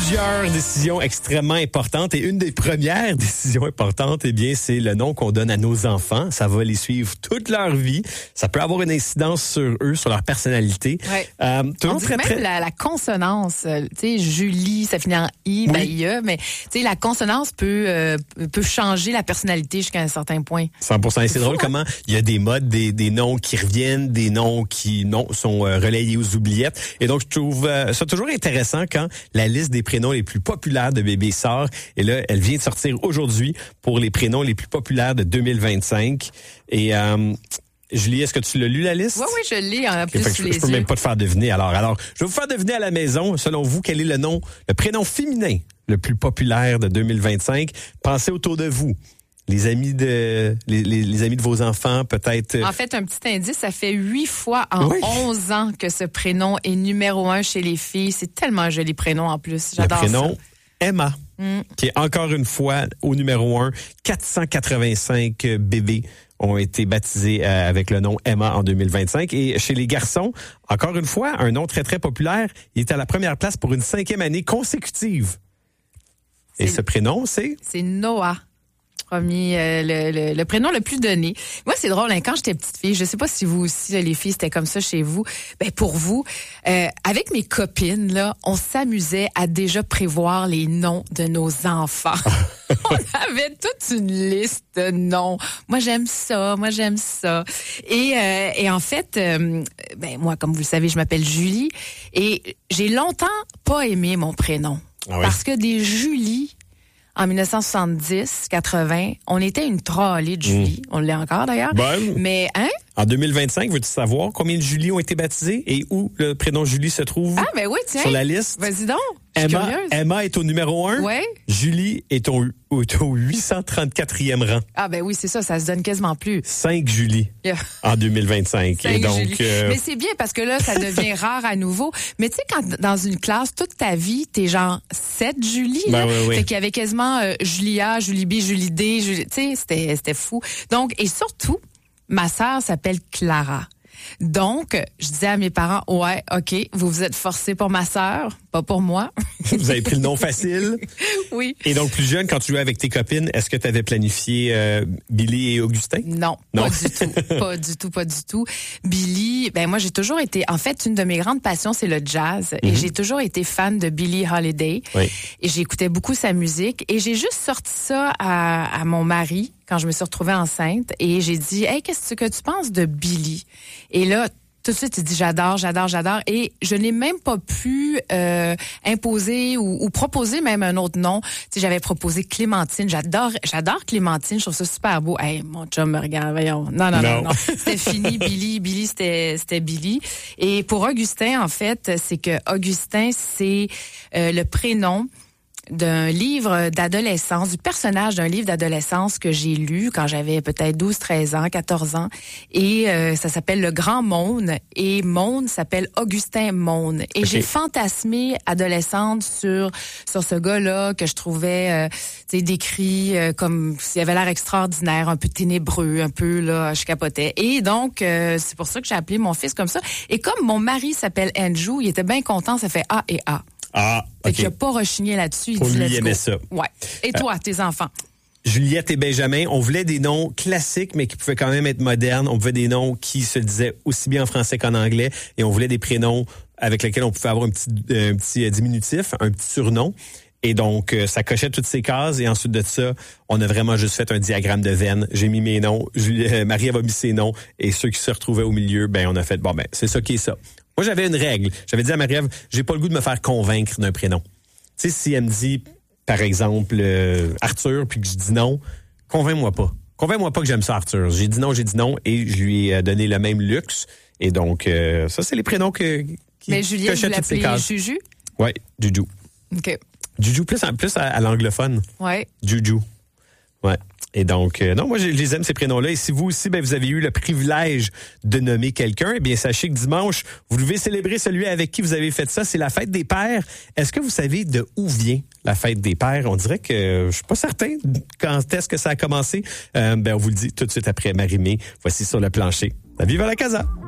Plusieurs décisions extrêmement importantes et une des premières décisions importantes, eh bien, c'est le nom qu'on donne à nos enfants. Ça va les suivre toute leur vie. Ça peut avoir une incidence sur eux, sur leur personnalité. Ouais. Toujours On dirait même la consonance, tu sais, Julie, ça finit en I, Oui. ben I-E, mais tu sais, la consonance peut changer la personnalité jusqu'à un certain point. 100%. Et c'est drôle comment il y a des modes, des noms qui reviennent, des noms qui sont relayés aux oubliettes. Et donc, je trouve ça toujours intéressant quand la liste des prénoms les plus populaires de bébé sort. Et là, elle vient de sortir aujourd'hui pour les prénoms les plus populaires de 2025. Et Julie, est-ce que tu l'as lu, la liste? Oui, je l'ai en plus sous les yeux. Je peux même pas te faire deviner. Alors, je vais vous faire deviner à la maison, selon vous, quel est le prénom féminin le plus populaire de 2025. Pensez autour de vous. Les amis de vos enfants, peut-être. En fait, un petit indice, ça fait 8 fois en 11 ans que ce prénom est numéro 1 chez les filles. C'est tellement un joli prénom en plus. J'adore ça. Le prénom Emma, qui est encore une fois au numéro 1. 485 bébés ont été baptisés avec le nom Emma en 2025. Et chez les garçons, encore une fois, un nom très, très populaire. Il est à la première place pour une 5e année consécutive. Et ce prénom, c'est? C'est Noah. Le prénom le plus donné. Moi, c'est drôle, hein, quand j'étais petite fille, je sais pas si vous aussi, là, les filles, c'était comme ça chez vous. Ben, pour vous, avec mes copines, là, on s'amusait à déjà prévoir les noms de nos enfants. On avait toute une liste de noms. Moi, j'aime ça. Et en fait, ben, moi, comme vous le savez, je m'appelle Julie et j'ai longtemps pas aimé mon prénom. Ah oui? Parce que des Julie, en 1970-80, on était une trollée de Julie. On l'est encore d'ailleurs. Bon. Mais, hein? En 2025, veux-tu savoir combien de Julie ont été baptisées et où le prénom Julie se trouve Ben oui, tiens. sur la liste? Vas-y donc. Je suis curieuse. Emma est au numéro 1. Ouais. Julie est au 834e rang. Ah ben oui, c'est ça se donne quasiment plus. 5 Julie en 2025. Et donc, Mais c'est bien parce que là, ça devient rare à nouveau. Mais tu sais, quand dans une classe, toute ta vie, t'es genre 7 Julie. Ben là. oui. Fait qu'il y avait quasiment Julie A, Julie B, Julie D. Tu sais, c'était fou. Donc, et surtout, ma sœur s'appelle Clara. Donc, je disais à mes parents, ouais, OK, vous êtes forcés pour ma sœur, pas pour moi. vous avez pris le nom facile. Oui. Et donc, plus jeune, quand tu jouais avec tes copines, est-ce que tu avais planifié Billy et Augustin? Non, pas du tout. Billy, ben moi, j'ai toujours été, en fait, une de mes grandes passions, c'est le jazz. Et j'ai toujours été fan de Billie Holiday. Oui. Et j'écoutais beaucoup sa musique. Et j'ai juste sorti ça à mon mari quand je me suis retrouvée enceinte. Et j'ai dit, hey, qu'est-ce que tu penses de Billy? Et là, tout de suite, il dit j'adore. Et je n'ai même pas pu imposer ou proposer même un autre nom. Tu sais, j'avais proposé Clémentine. J'adore Clémentine. Je trouve ça super beau. Hey, mon chum me regarde. Voyons. Non. C'était fini. Billy, c'était Billy. Et pour Augustin, en fait, c'est que Augustin, c'est le prénom d'un livre d'adolescence, du personnage d'un livre d'adolescence que j'ai lu quand j'avais peut-être 12, 13 ans, 14 ans. Et ça s'appelle Le Grand Maune. Et Maune s'appelle Augustin Maune. Et j'ai fantasmé adolescente sur ce gars-là que je trouvais décrit comme s'il avait l'air extraordinaire, un peu ténébreux, un peu, là, je capotais. Et donc, c'est pour ça que j'ai appelé mon fils comme ça. Et comme mon mari s'appelle Andrew, il était bien content, ça fait A et A. Ah, Fait OK. qu'il n'a pas rechigné là-dessus. Il Pour dit lui, let's il go. aimait ça. Ouais. Et toi, tes enfants? Juliette et Benjamin, on voulait des noms classiques, mais qui pouvaient quand même être modernes. On voulait des noms qui se disaient aussi bien en français qu'en anglais. Et on voulait des prénoms avec lesquels on pouvait avoir un petit diminutif, un petit surnom. Et donc, ça cochait toutes ces cases. Et ensuite de ça, on a vraiment juste fait un diagramme de veine. J'ai mis mes noms. Marie a mis ses noms. Et ceux qui se retrouvaient au milieu, on a fait, c'est ça qui est ça. Moi, j'avais une règle. J'avais dit à Marie-Ève, j'ai pas le goût de me faire convaincre d'un prénom. Tu sais, si elle me dit, par exemple, Arthur, puis que je dis non, convainc-moi pas. Convainc-moi pas que j'aime ça, Arthur. J'ai dit non, et je lui ai donné le même luxe. Et donc, ça, c'est les prénoms qui Mais Juliette, vous l'appelez Juju? Oui, Juju. OK. Juju, plus à l'anglophone. Ouais. Juju. Ouais. Et donc, non, moi, je les aime, ces prénoms-là. Et si vous aussi, vous avez eu le privilège de nommer quelqu'un, eh bien, sachez que dimanche, vous devez célébrer celui avec qui vous avez fait ça. C'est la fête des pères. Est-ce que vous savez de où vient la fête des pères? On dirait que je suis pas certain quand est-ce que ça a commencé. On vous le dit tout de suite après Marie-Mé. Voici sur le plancher. Vive la casa!